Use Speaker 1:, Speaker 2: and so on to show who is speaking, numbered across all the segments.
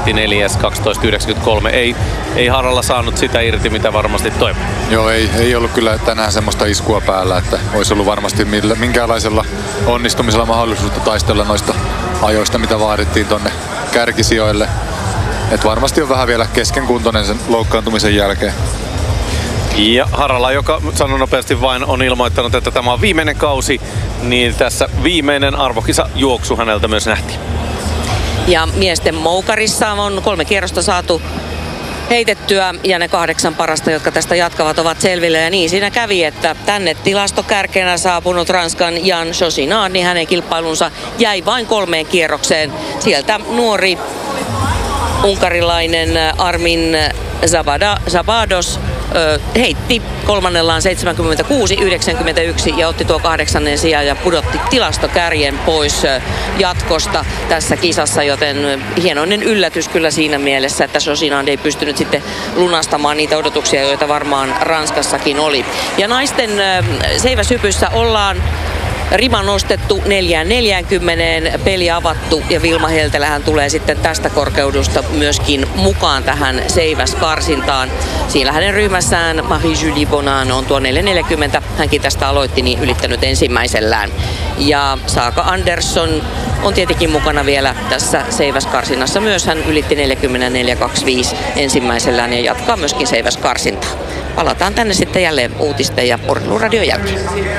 Speaker 1: voitti 4.12.93. Ei Haralla saanut sitä irti, mitä varmasti toivoi.
Speaker 2: Joo, ei ollut kyllä tänään semmoista iskua päällä, että olisi ollut varmasti minkäänlaisella onnistumisella mahdollisuutta taistella noista ajoista, mitä vaadittiin tonne kärkisijoille. Et varmasti on vähän vielä keskenkuntoinen sen loukkaantumisen jälkeen.
Speaker 1: Ja Harala, joka sanon nopeasti vain, on ilmoittanut, että tämä on viimeinen kausi, niin tässä viimeinen arvokisa juoksu häneltä myös nähtiin.
Speaker 3: Ja miesten moukarissa on 3 kierrosta saatu heitettyä ja ne 8 parasta, jotka tästä jatkavat, ovat selville. Ja niin siinä kävi, että tänne tilastokärkeenä saapunut Ranskan Jan Chauchinard, niin hänen kilpailunsa jäi vain 3 kierrokseen. Sieltä nuori unkarilainen Armin Zabados heitti kolmannellaan 76-91 ja otti tuo 8. sijan ja pudotti tilastokärjen pois jatkosta tässä kisassa, joten hienoinen yllätys kyllä siinä mielessä, että Chauchinard ei pystynyt sitten lunastamaan niitä odotuksia, joita varmaan Ranskassakin oli. Ja naisten seiväshypyssä ollaan rima nostettu 4.40, peli avattu ja Vilma Heltelähän tulee sitten tästä korkeudesta myöskin mukaan tähän seiväskarsintaan. Siellä hänen ryhmässään Marie-Julie Bonan on tuo 4.40, hänkin tästä aloitti, niin ylittänyt ensimmäisellään. Ja Saaka Andersson on tietenkin mukana vielä tässä seiväskarsinnassa myös, hän ylitti 44.25 ensimmäisellään ja jatkaa myöskin seiväskarsintaa. Palataan tänne sitten jälleen uutisten ja Urheiluradion jälkeen.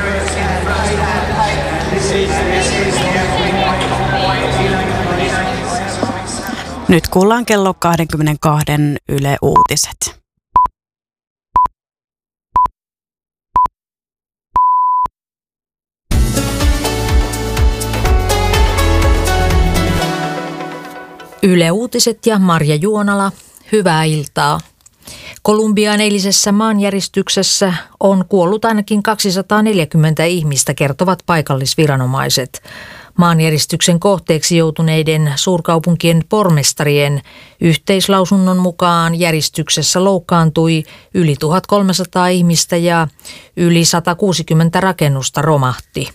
Speaker 4: Nyt kuullaan kello 22 Yle Uutiset.
Speaker 5: Yle Uutiset ja Marja Juonala, hyvää iltaa. Kolumbian eilisessä maanjäristyksessä on kuollut ainakin 240 ihmistä, kertovat paikallisviranomaiset. Maanjäristyksen kohteeksi joutuneiden suurkaupunkien pormestarien yhteislausunnon mukaan järjestyksessä loukkaantui yli 1300 ihmistä ja yli 160 rakennusta romahti.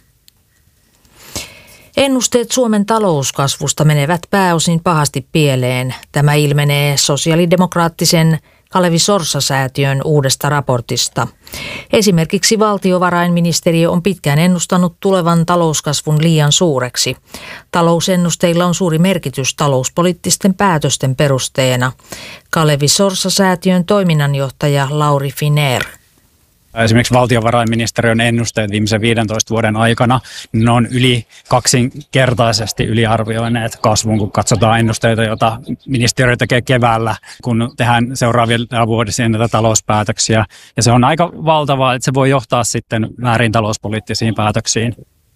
Speaker 5: Ennusteet Suomen talouskasvusta menevät pääosin pahasti pieleen. Tämä ilmenee sosiaalidemokraattisen Kalevi Sorsa-säätiön uudesta raportista. Esimerkiksi valtiovarainministeriö on pitkään ennustanut tulevan talouskasvun liian suureksi. Talousennusteilla on suuri merkitys talouspoliittisten päätösten perusteena. Kalevi Sorsa-säätiön toiminnanjohtaja Lauri Finer.
Speaker 6: Esimerkiksi valtiovarainministeriön ennusteet viimeisen 15 vuoden aikana, ne on yli 2-kertaisesti yliarvioineet kasvun, kun katsotaan ennusteita, joita ministeriö tekee keväällä, kun tehdään seuraavia vuodisia näitä talouspäätöksiä. Ja se on aika valtavaa, että se voi johtaa sitten väärin talouspoliittisiin päätöksiin.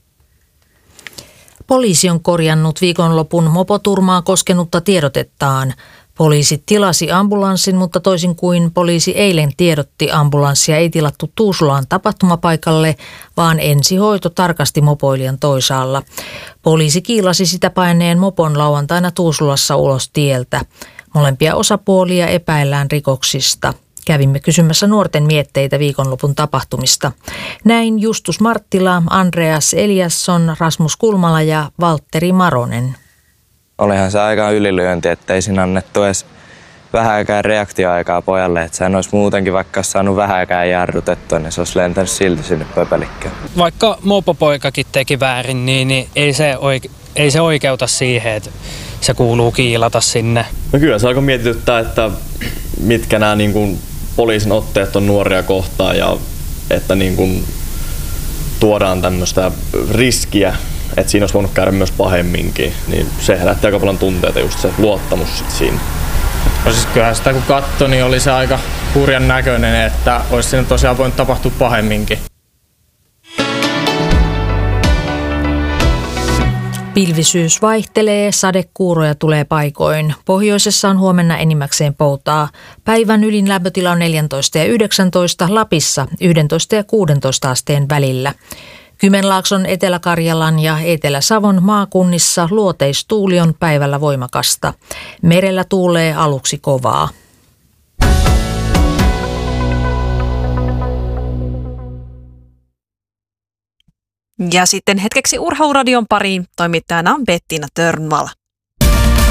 Speaker 5: Poliisi on korjannut viikonlopun mopoturmaa koskenutta tiedotettaan. Poliisi tilasi ambulanssin, mutta toisin kuin poliisi eilen tiedotti, ambulanssia ei tilattu Tuusulaan tapahtumapaikalle, vaan ensihoito tarkasti mopoilijan toisaalla. Poliisi kiilasi sitä paineen mopon lauantaina Tuusulassa ulos tieltä. Molempia osapuolia epäillään rikoksista. Kävimme kysymässä nuorten mietteitä viikonlopun tapahtumista. Näin Justus Marttila, Andreas Eliasson, Rasmus Kulmala ja Valtteri Maronen.
Speaker 7: Olihan se aika ylilyönti, ettei siinä annettu edes vähääkään reaktioaikaa pojalle. Että sehän olisi muutenkin, vaikka olisi saanut vähääkään jarrutettua, niin se olisi lentänyt silti sinne pöpelikköön.
Speaker 8: Vaikka mopopoikakin teki väärin, niin ei se oikeuta siihen, että se kuuluu kiilata sinne.
Speaker 9: No kyllä se alkoi mietityttää, että mitkä nämä niin kuin poliisin otteet on nuoria kohtaan ja että niin kuin tuodaan tämmöistä riskiä, että siinä olisi voinut käydä myös pahemminkin, niin se herätti aika paljon tunteita, just se luottamus sit siinä.
Speaker 10: No siis kyllähän sitä kun katsoi, niin oli se aika hurjan näköinen, että olisi siinä tosiaan voinut tapahtua pahemminkin.
Speaker 5: Pilvisyys vaihtelee, sadekuuroja tulee paikoin. Pohjoisessa on huomenna enimmäkseen poutaa. Päivän ylin lämpötila on 14 ja 19, Lapissa 11 ja 16 asteen välillä. Kymenlaakson, Etelä-Karjalan ja Etelä-Savon maakunnissa luoteistuuli on päivällä voimakasta. Merellä tuulee aluksi kovaa.
Speaker 11: Ja sitten hetkeksi Urheiluradion pariin toimittajana on Bettina Törnvall.